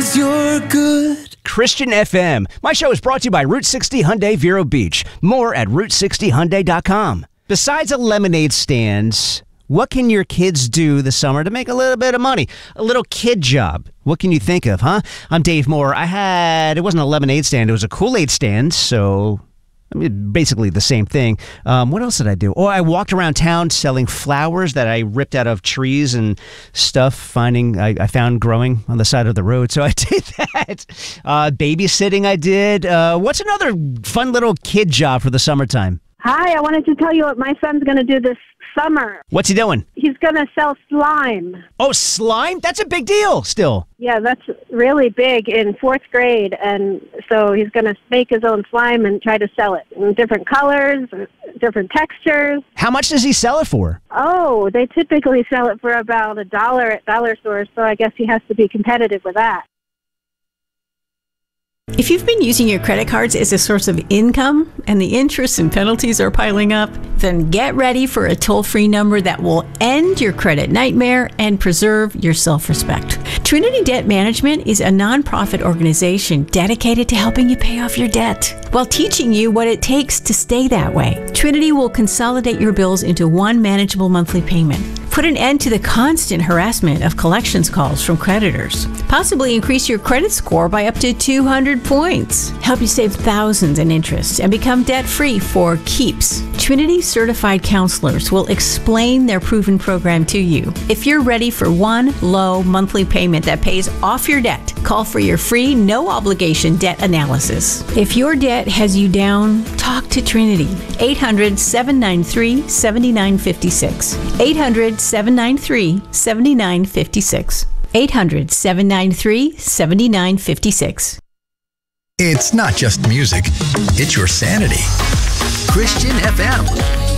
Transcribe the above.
'cause you're good. Christian FM. My show is brought to you by Route 60 Hyundai Vero Beach. More at Route60Hyundai.com. Besides a lemonade stand, what can your kids do this summer to make a little bit of money? A little kid job. What can you think of, huh? I'm Dave Moore. It wasn't a lemonade stand, it was a Kool-Aid stand, so basically the same thing. What else did I do? Oh, I walked around town selling flowers that I ripped out of trees and stuff, I found growing on the side of the road. So I did that. Babysitting I did. What's another fun little kid job for the summertime? Hi, I wanted to tell you what my son's going to do this summer. What's he doing? He's going to sell slime. Oh, slime? That's a big deal still. Yeah, that's really big in 4th grade. And so he's going to make his own slime and try to sell it in different colors, different textures. How much does he sell it for? Oh, they typically sell it for about $1 at dollar stores, so I guess he has to be competitive with that. If you've been using your credit cards as a source of income and the interest and penalties are piling up, then get ready for a toll-free number that will end your credit nightmare and preserve your self-respect. Trinity Debt Management is a nonprofit organization dedicated to helping you pay off your debt while teaching you what it takes to stay that way. Trinity will consolidate your bills into one manageable monthly payment. Put an end to the constant harassment of collections calls from creditors. Possibly increase your credit score by up to 200 points. Help you save thousands in interest and become debt-free for keeps. Trinity certified counselors will explain their proven program to you. If you're ready for one low monthly payment that pays off your debt, call for your free, no-obligation debt analysis. If your debt has you down, talk to Trinity. 800-793-7956. 800-793-7956. 800-793-7956. It's not just music, it's your sanity. Christian FM.